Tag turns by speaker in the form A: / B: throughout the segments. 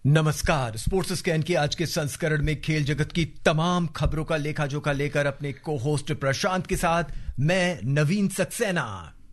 A: नमस्कार। Sports scan के आज के संस्करण में खेल जगत की तमाम खबरों का लेखा जोखा लेकर अपने को होस्ट प्रशांत के साथ मैं नवीन सक्सेना।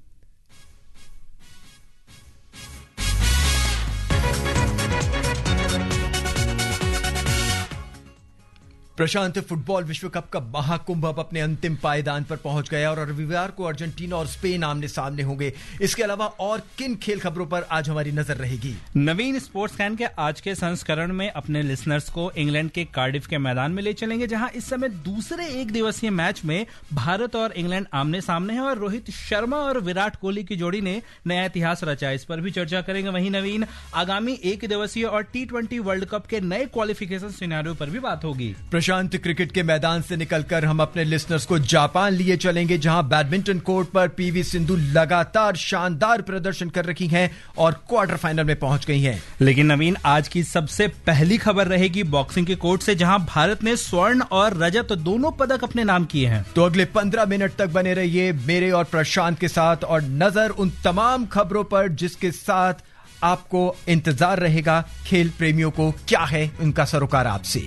A: प्रशांत, फुटबॉल विश्व कप का महाकुंभ अब अपने अंतिम पायदान पर पहुंच गया और रविवार को अर्जेंटीना और स्पेन आमने सामने होंगे। इसके अलावा और किन खेल खबरों पर आज हमारी नजर रहेगी?
B: नवीन, स्पोर्ट्स स्कैन के आज के संस्करण में अपने लिसनर्स को इंग्लैंड के कार्डिफ के मैदान में ले चलेंगे, जहां इस समय दूसरे एक दिवसीय मैच में भारत और इंग्लैंड आमने सामने हैं और रोहित शर्मा और विराट कोहली की जोड़ी ने नया इतिहास रचा। इस पर भी चर्चा करेंगे। वहीं नवीन, आगामी एक दिवसीय और T20 वर्ल्ड कप के नए क्वालिफिकेशन सिनेरियो पर भी बात होगी।
A: प्रशांत, क्रिकेट के मैदान से निकलकर हम अपने लिसनर्स को जापान लिए चलेंगे, जहां बैडमिंटन कोर्ट पर पीवी सिंधु लगातार शानदार प्रदर्शन कर रही हैं और क्वार्टर फाइनल में पहुंच गई हैं।
B: लेकिन नवीन, आज की सबसे पहली खबर रहेगी बॉक्सिंग के कोर्ट से, जहां भारत ने स्वर्ण और रजत दोनों पदक अपने नाम किए हैं।
A: तो अगले 15 मिनट तक बने रहिए मेरे और प्रशांत के साथ और नजर उन तमाम खबरों पर जिसके साथ आपको इंतजार रहेगा। खेल प्रेमियों को क्या है उनका सरोकार आपसे।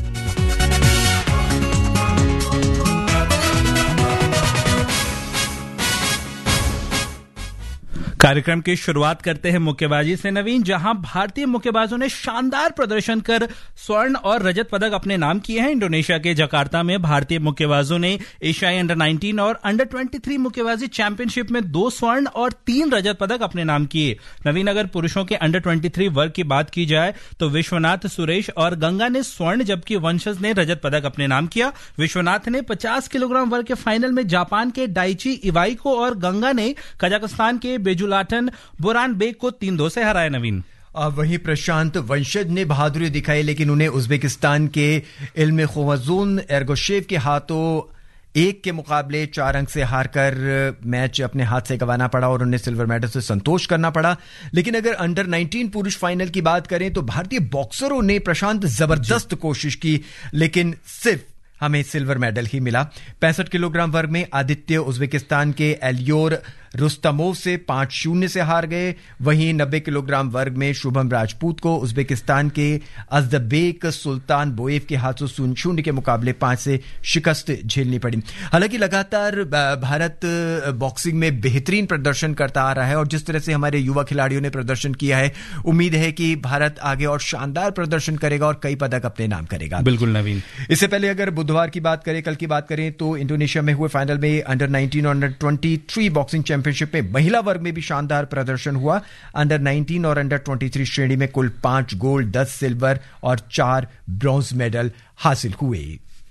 B: कार्यक्रम की शुरुआत करते हैं मुक्केबाजी से नवीन, जहां भारतीय मुक्केबाजों ने शानदार प्रदर्शन कर स्वर्ण और रजत पदक अपने नाम किए हैं। इंडोनेशिया के जकार्ता में भारतीय मुक्केबाजों ने एशियाई अंडर 19 और अंडर 23 मुक्केबाजी चैंपियनशिप में 2 स्वर्ण और 3 रजत पदक अपने नाम किए। नवीन, अगर पुरुषों के अंडर 23 वर्ग की बात की जाए तो विश्वनाथ, सुरेश और गंगा ने स्वर्ण, जबकि वंशज ने रजत पदक अपने नाम किया। विश्वनाथ ने 50 किलोग्राम वर्ग के फाइनल में जापान के डाइची इवाई को और गंगा ने कजाकिस्तान के बेजुलाटन बोरान बेग को 3-2 से हराया। नवीन,
A: वहीं प्रशांत, वंशज ने बहादुरी दिखाई लेकिन उन्हें उज्बेकिस्तान के इल्म ख्वाजून एर्गोशेव के हाथों 1 के मुकाबले 4 अंक से हारकर मैच अपने हाथ से गंवाना पड़ा और उन्हें सिल्वर मेडल से संतोष करना पड़ा। लेकिन अगर अंडर 19 पुरुष फाइनल की बात करें तो भारतीय बॉक्सरों ने प्रशांत जबरदस्त कोशिश की, लेकिन सिर्फ हमें सिल्वर मेडल ही मिला। 65 किलोग्राम वर्ग में आदित्य उज्बेकिस्तान के एलियोर रुस्तमोव से 5-0 से हार गए। वहीं 90 किलोग्राम वर्ग में शुभम राजपूत को उज्बेकिस्तान के अज़दबेक सुल्तान बोएव के हाथों 0-0 के मुकाबले 5 से शिकस्त झेलनी पड़ी। हालांकि लगातार भारत बॉक्सिंग में बेहतरीन प्रदर्शन करता आ रहा है और जिस तरह से हमारे युवा खिलाड़ियों ने प्रदर्शन किया है, उम्मीद है कि भारत आगे और शानदार प्रदर्शन करेगा और कई पदक अपने नाम करेगा।
B: बिल्कुल नवीन,
A: इससे पहले अगर बुधवार की बात करें, कल की बात करें तो इंडोनेशिया में हुए फाइनल में अंडर 19 और अंडर 23 बॉक्सिंग चैंपियनशिप में महिला वर्ग में भी शानदार प्रदर्शन हुआ। अंडर 19 और अंडर 23 श्रेणी में कुल 5 गोल्ड, 10 सिल्वर और 4 ब्रॉन्ज मेडल हासिल हुए।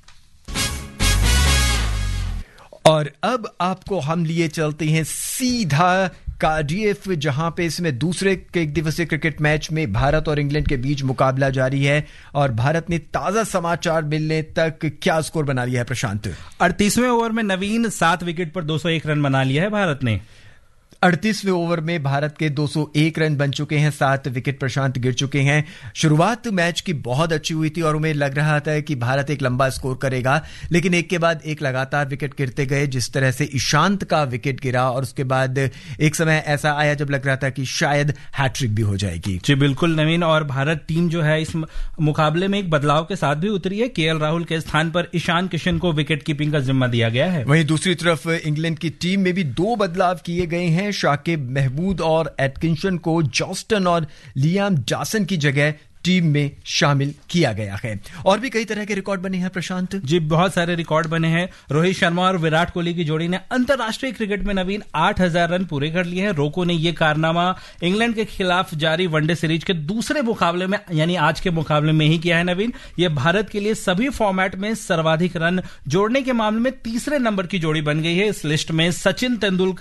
A: और अब आपको हम लिए चलते हैं सीधा कार्डिफ, जहां पे इसमें दूसरे एक दिवसीय क्रिकेट मैच में भारत और इंग्लैंड के बीच मुकाबला जारी है और भारत ने ताजा समाचार मिलने तक क्या स्कोर बना लिया है प्रशांत?
B: 38वें ओवर में नवीन 7 विकेट पर 201 रन बना लिया है भारत ने।
A: 38वें ओवर में भारत के 201 रन बन चुके हैं, 7 विकेट प्रशांत गिर चुके हैं। शुरुआत मैच की बहुत अच्छी हुई थी और उन्हें लग रहा था कि भारत एक लंबा स्कोर करेगा, लेकिन एक के बाद एक लगातार विकेट गिरते गए। जिस तरह से ईशांत का विकेट गिरा और उसके बाद एक समय ऐसा आया जब लग रहा था कि शायद हैट्रिक भी हो जाएगी।
B: जी बिल्कुल नवीन, और भारत टीम जो है इस मुकाबले में एक बदलाव के साथ भी उतरी है। केएल राहुल के स्थान पर ईशान किशन को विकेट कीपिंग का जिम्मा दिया गया है।
A: वहीं दूसरी तरफ इंग्लैंड की टीम में भी 2 बदलाव किए गए हैं। शाकिब महमूद और एटकिंसन को जॉस्टन और लियाम डॉसन की जगह टीम में शामिल किया गया है। और भी कई तरह के रिकॉर्ड बने हैं प्रशांत।
B: जी, बहुत सारे रिकॉर्ड बने हैं। रोहित शर्मा और विराट कोहली की जोड़ी ने अंतर्राष्ट्रीय क्रिकेट में नवीन 8000 रन पूरे कर लिए हैं। रोको ने यह कारनामा इंग्लैंड के खिलाफ जारी वनडे सीरीज के दूसरे मुकाबले में यानी आज के मुकाबले में ही किया है। नवीन, यह भारत के लिए सभी फॉर्मेट में सर्वाधिक रन जोड़ने के मामले में तीसरे नंबर की जोड़ी बन गई है। इस लिस्ट में सचिन तेंदुलकर